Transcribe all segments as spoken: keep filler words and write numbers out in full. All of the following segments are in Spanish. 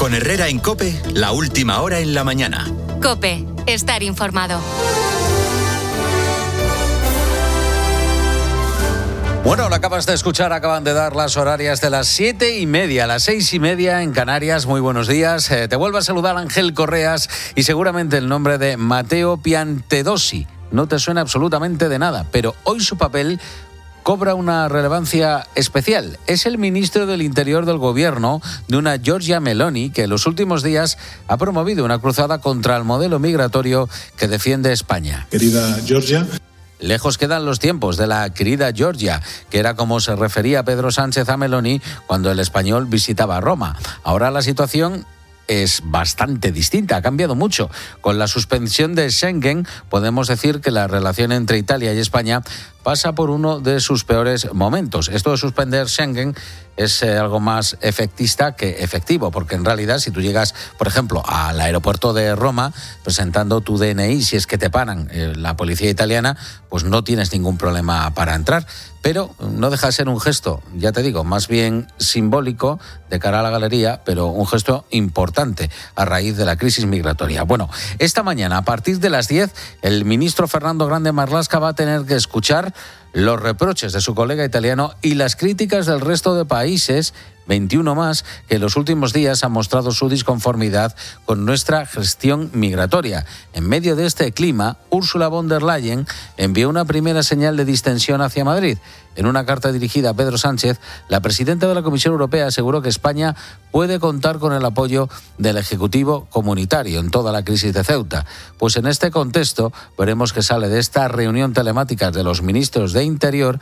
Con Herrera en COPE, la última hora en la mañana. COPE, estar informado. Bueno, lo acabas de escuchar, acaban de dar las horarias de las siete y media, las seis y media en Canarias. Muy buenos días. Eh, te vuelvo a saludar Ángel Correas y seguramente el nombre de Matteo Piantedosi no te suena absolutamente de nada, pero hoy su papel cobra una relevancia especial. Es el ministro del Interior del gobierno de una Giorgia Meloni que en los últimos días ha promovido una cruzada contra el modelo migratorio que defiende España. Querida Giorgia. Lejos quedan los tiempos de la querida Giorgia, que era como se refería Pedro Sánchez a Meloni cuando el español visitaba Roma. Ahora la situación es bastante distinta, ha cambiado mucho. Con la suspensión de Schengen, podemos decir que la relación entre Italia y España pasa por uno de sus peores momentos. Esto de suspender Schengen es eh, algo más efectista que efectivo, porque en realidad si tú llegas, por ejemplo, al aeropuerto de Roma presentando tu D N I, si es que te paran eh, la policía italiana, pues no tienes ningún problema para entrar. Pero no deja de ser un gesto, ya te digo, más bien simbólico de cara a la galería, pero un gesto importante a raíz de la crisis migratoria. Bueno, esta mañana a partir de las diez, el ministro Fernando Grande Marlaska va a tener que escuchar los reproches de su colega italiano y las críticas del resto de países, veintiuno más, que en los últimos días han mostrado su disconformidad con nuestra gestión migratoria. En medio de este clima, Ursula von der Leyen envió una primera señal de distensión hacia Madrid. En una carta dirigida a Pedro Sánchez, la presidenta de la Comisión Europea aseguró que España puede contar con el apoyo del Ejecutivo comunitario en toda la crisis de Ceuta. Pues en este contexto veremos qué sale de esta reunión telemática de los ministros de Interior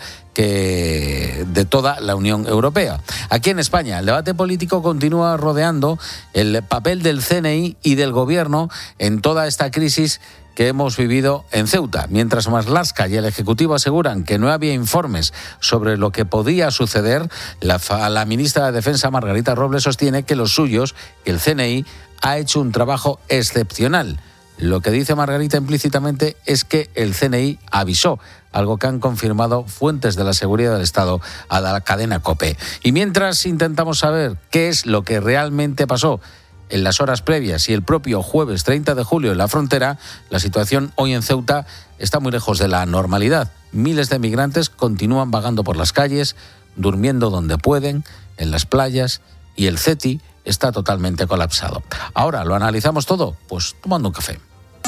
que de toda la Unión Europea. Aquí en España, el debate político continúa rodeando el papel del C N I y del Gobierno en toda esta crisis que hemos vivido en Ceuta. Mientras Marlaska y el Ejecutivo aseguran que no había informes sobre lo que podía suceder, la, la ministra de Defensa, Margarita Robles, sostiene que los suyos, que el C N I, ha hecho un trabajo excepcional. Lo que dice Margarita implícitamente es que el C N I avisó, algo que han confirmado fuentes de la seguridad del Estado a la cadena COPE. Y mientras intentamos saber qué es lo que realmente pasó en las horas previas y el propio jueves treinta de julio en la frontera, la situación hoy en Ceuta está muy lejos de la normalidad. Miles de migrantes continúan vagando por las calles, durmiendo donde pueden, en las playas, y el CETI está totalmente colapsado. Ahora, ¿lo analizamos todo? Pues tomando un café.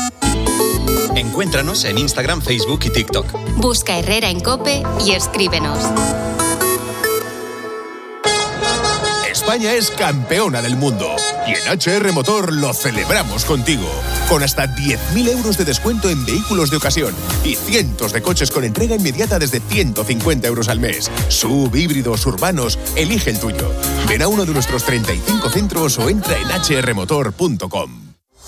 Encuéntranos en Instagram, Facebook y TikTok. Busca Herrera en COPE y escríbenos. España es campeona del mundo y en H R Motor lo celebramos contigo. Con hasta diez mil euros de descuento en vehículos de ocasión y cientos de coches con entrega inmediata desde ciento cincuenta euros al mes. Sub, híbridos, urbanos, elige el tuyo. Ven a uno de nuestros treinta y cinco centros o entra en h r motor punto com.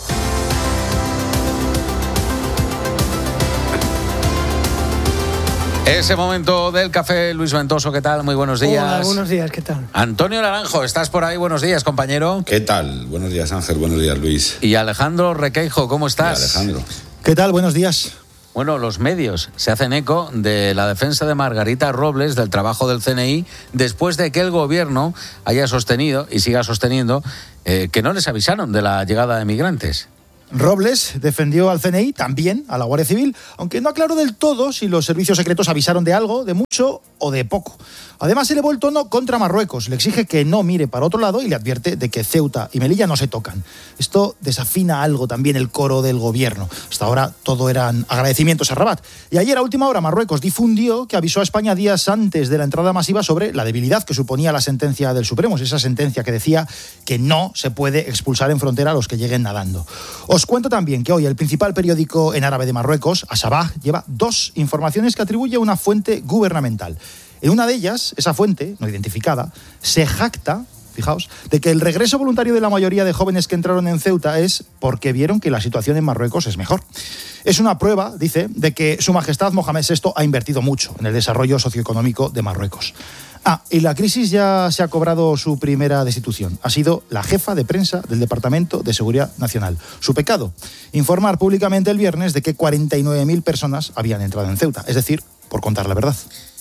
Ese momento del café, Luis Ventoso, ¿qué tal? Muy buenos días. Hola, buenos días, ¿qué tal? Antonio Naranjo, ¿estás por ahí? Buenos días, compañero. ¿Qué tal? Buenos días, Ángel. Buenos días, Luis. Y Alejandro Requeijo, ¿cómo estás? Y Alejandro. ¿Qué tal? Buenos días. Bueno, los medios se hacen eco de la defensa de Margarita Robles del trabajo del C N I después de que el gobierno haya sostenido y siga sosteniendo eh, que no les avisaron de la llegada de migrantes. Robles defendió al C N I, también a la Guardia Civil, aunque no aclaró del todo si los servicios secretos avisaron de algo, de mucho o de poco. Además, elevó el tono contra Marruecos, le exige que no mire para otro lado y le advierte de que Ceuta y Melilla no se tocan. Esto desafina algo también el coro del gobierno. Hasta ahora todo eran agradecimientos a Rabat. Y ayer a última hora Marruecos difundió que avisó a España días antes de la entrada masiva sobre la debilidad que suponía la sentencia del Supremo, esa sentencia que decía que no se puede expulsar en frontera a los que lleguen nadando. Os cuento también que hoy el principal periódico en árabe de Marruecos, Asabah, lleva dos informaciones que atribuye a una fuente gubernamental. En una de ellas, esa fuente, no identificada, se jacta, fijaos, de que el regreso voluntario de la mayoría de jóvenes que entraron en Ceuta es porque vieron que la situación en Marruecos es mejor. Es una prueba, dice, de que Su Majestad Mohamed sexto ha invertido mucho en el desarrollo socioeconómico de Marruecos. Ah, y la crisis ya se ha cobrado su primera destitución. Ha sido la jefa de prensa del Departamento de Seguridad Nacional. Su pecado, informar públicamente el viernes de que cuarenta y nueve mil personas habían entrado en Ceuta, es decir, por contar la verdad.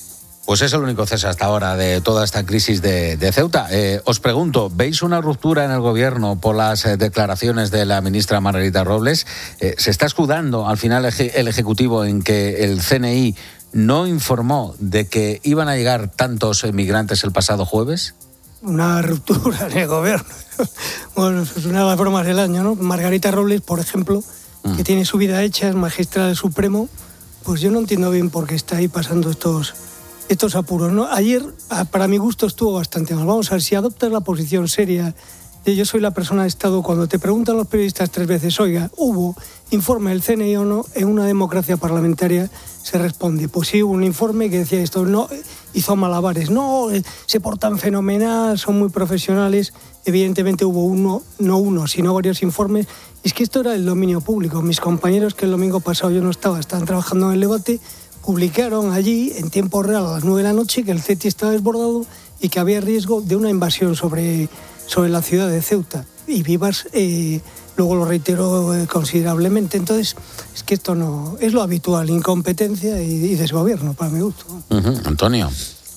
Pues es el único cese hasta ahora de toda esta crisis de, de Ceuta. Eh, os pregunto, ¿veis una ruptura en el gobierno por las eh, declaraciones de la ministra Margarita Robles? Eh, ¿Se está escudando al final el Ejecutivo en que el C N I no informó de que iban a llegar tantos migrantes el pasado jueves? Una ruptura en el gobierno. Bueno, es una de las bromas del año, ¿no? Margarita Robles, por ejemplo, mm. que tiene su vida hecha, es magistrada del Supremo, pues yo no entiendo bien por qué está ahí pasando estos... estos apuros, ¿no? Ayer, para mi gusto, estuvo bastante mal. Vamos a ver, si adoptas la posición seria de yo soy la persona de Estado, cuando te preguntan los periodistas tres veces, oiga, ¿hubo informe del C N I o no? En una democracia parlamentaria se responde, pues sí, hubo un informe que decía esto, no, hizo malabares, no, se portan fenomenal, son muy profesionales. Evidentemente hubo uno, no uno, sino varios informes. Es que esto era el dominio público. Mis compañeros, que el domingo pasado yo no estaba, estaban trabajando en el debate, publicaron allí en tiempo real a las nueve de la noche que el C E T I estaba desbordado y que había riesgo de una invasión sobre, sobre la ciudad de Ceuta. Y Vivas eh, luego lo reiteró eh, considerablemente. Entonces, es que esto no es lo habitual, incompetencia y, y desgobierno, para mi gusto. Uh-huh. Antonio.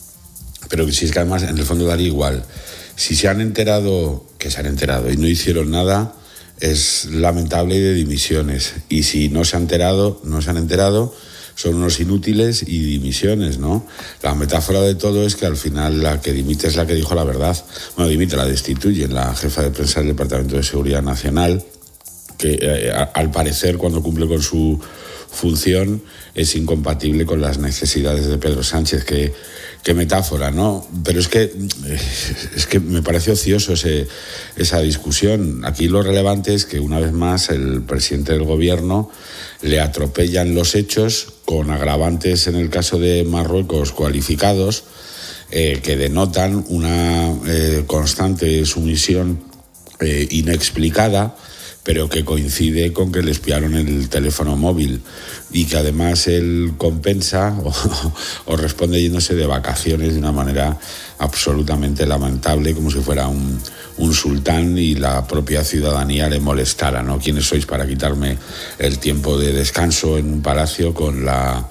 Pero si es que además, en el fondo daría igual. Si se han enterado, que se han enterado y no hicieron nada, es lamentable y de dimisiones. Y si no se han enterado, no se han enterado, son unos inútiles y dimisiones, ¿no? La metáfora de todo es que al final la que dimite es la que dijo la verdad. Bueno, dimite, la destituyen, la jefa de prensa del Departamento de Seguridad Nacional, que eh, al parecer cuando cumple con su función es incompatible con las necesidades de Pedro Sánchez. Qué, qué metáfora, ¿no? Pero es que, es que me parece ocioso ese, esa discusión. Aquí lo relevante es que una vez más el presidente del gobierno le atropellan los hechos con agravantes en el caso de Marruecos cualificados eh, que denotan una eh, constante sumisión eh, inexplicada, pero que coincide con que le espiaron el teléfono móvil y que además él compensa o, o responde yéndose de vacaciones de una manera absolutamente lamentable, como si fuera un, un sultán y la propia ciudadanía le molestara, ¿no? ¿Quiénes sois para quitarme el tiempo de descanso en un palacio con la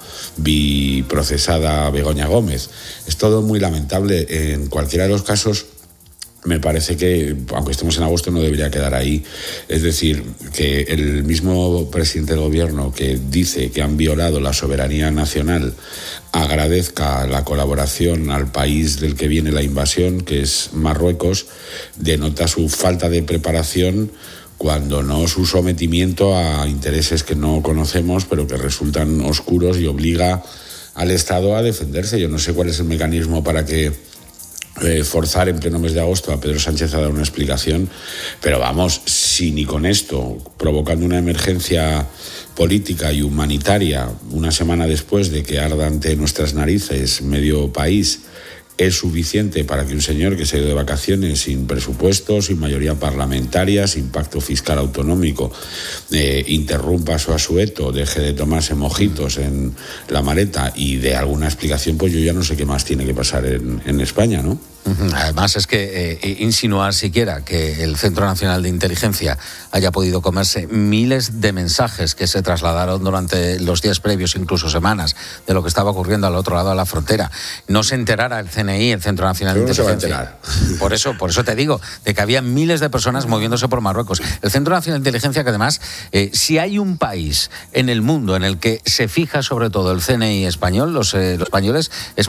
biprocesada Begoña Gómez? Es todo muy lamentable. En cualquiera de los casos, me parece que, aunque estemos en agosto, no debería quedar ahí. Es decir, que el mismo presidente del gobierno que dice que han violado la soberanía nacional agradezca la colaboración al país del que viene la invasión, que es Marruecos, denota su falta de preparación, cuando no su sometimiento a intereses que no conocemos, pero que resultan oscuros, y obliga al Estado a defenderse. Yo no sé cuál es el mecanismo para que Eh, forzar en pleno mes de agosto a Pedro Sánchez a dar una explicación, pero vamos, si ni con esto, provocando una emergencia política y humanitaria una semana después de que arda ante nuestras narices medio país, es suficiente para que un señor que se ha ido de vacaciones sin presupuesto, sin mayoría parlamentaria, sin pacto fiscal autonómico, eh, interrumpa su asueto, deje de tomarse mojitos en la maleta y dé alguna explicación, pues yo ya no sé qué más tiene que pasar en, en España, ¿no? Además es que eh, insinuar siquiera que el Centro Nacional de Inteligencia haya podido comerse miles de mensajes que se trasladaron durante los días previos, incluso semanas, de lo que estaba ocurriendo al otro lado de la frontera, no se enterara el C N I, el Centro Nacional de Inteligencia. Por eso, por eso te digo, de que había miles de personas moviéndose por Marruecos. El Centro Nacional de Inteligencia, que además, eh, si hay un país en el mundo en el que se fija sobre todo el C N I español, los, eh, los españoles, es